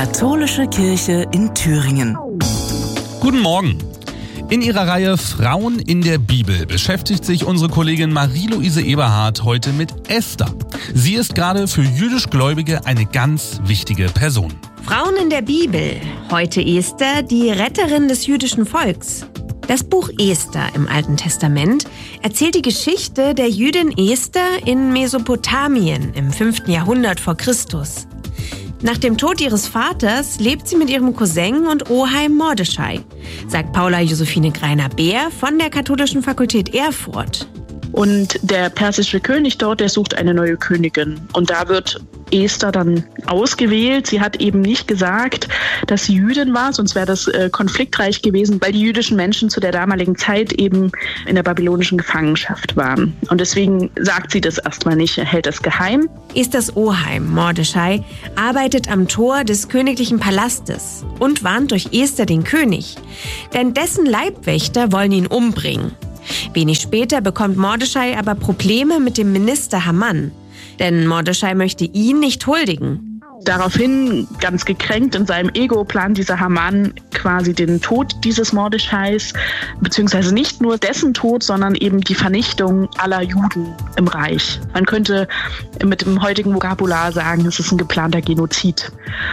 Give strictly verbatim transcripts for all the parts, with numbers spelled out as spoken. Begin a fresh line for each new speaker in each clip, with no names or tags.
Katholische Kirche in Thüringen.
Guten Morgen. In ihrer Reihe Frauen in der Bibel beschäftigt sich unsere Kollegin Marie-Louise Eberhardt heute mit Esther. Sie ist gerade für jüdisch Gläubige eine ganz wichtige Person.
Frauen in der Bibel. Heute Esther, die Retterin des jüdischen Volks. Das Buch Esther im Alten Testament erzählt die Geschichte der Jüdin Esther in Mesopotamien im fünften Jahrhundert vor Christus. Nach dem Tod ihres Vaters lebt sie mit ihrem Cousin und Oheim Mordeschai, sagt Paula Josephine Greiner-Beer von der Katholischen Fakultät Erfurt.
Und der persische König dort, der sucht eine neue Königin. Und da wird Esther dann ausgewählt. Sie hat eben nicht gesagt, dass sie Jüdin war, sonst wäre das äh, konfliktreich gewesen, weil die jüdischen Menschen zu der damaligen Zeit eben in der babylonischen Gefangenschaft waren. Und deswegen sagt sie das erstmal nicht, hält das geheim.
Esthers Oheim, Mordeschai, arbeitet am Tor des königlichen Palastes und warnt durch Esther den König. Denn dessen Leibwächter wollen ihn umbringen. Wenig später bekommt Mordeschai aber Probleme mit dem Minister Haman. Denn Mordeschai möchte ihn nicht huldigen.
Daraufhin, ganz gekränkt in seinem Ego, plant dieser Haman quasi den Tod dieses Mordeschais, beziehungsweise nicht nur dessen Tod, sondern eben die Vernichtung aller Juden im Reich. Man könnte mit dem heutigen Vokabular sagen, es ist ein geplanter Genozid.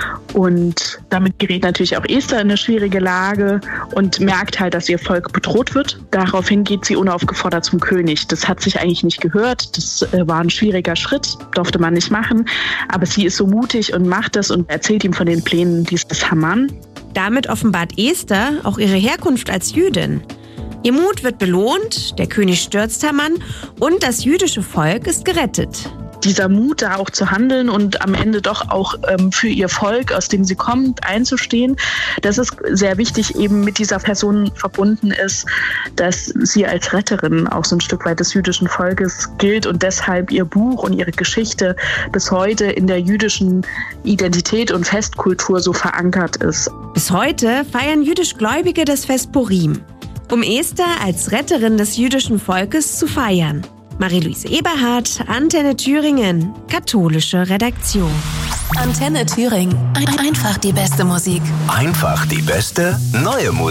Und damit gerät natürlich auch Esther in eine schwierige Lage und merkt halt, dass ihr Volk bedroht wird. Daraufhin geht sie unaufgefordert zum König. Das hat sich eigentlich nicht gehört. Das war ein schwieriger Schritt, durfte man nicht machen. Aber sie ist so mutig und macht das und erzählt ihm von den Plänen dieses Haman.
Damit offenbart Esther auch ihre Herkunft als Jüdin. Ihr Mut wird belohnt, der König stürzt Haman und das jüdische Volk ist gerettet.
Dieser Mut, da auch zu handeln und am Ende doch auch ähm, für ihr Volk, aus dem sie kommt, einzustehen, das ist sehr wichtig, eben mit dieser Person verbunden ist, dass sie als Retterin auch so ein Stück weit des jüdischen Volkes gilt und deshalb ihr Buch und ihre Geschichte bis heute in der jüdischen Identität und Festkultur so verankert ist.
Bis heute feiern jüdisch Gläubige das Fest Purim, um Esther als Retterin des jüdischen Volkes zu feiern. Marie-Louise Eberhardt, Antenne Thüringen, katholische Redaktion.
Antenne Thüringen. Einfach die beste Musik.
Einfach die beste neue Musik.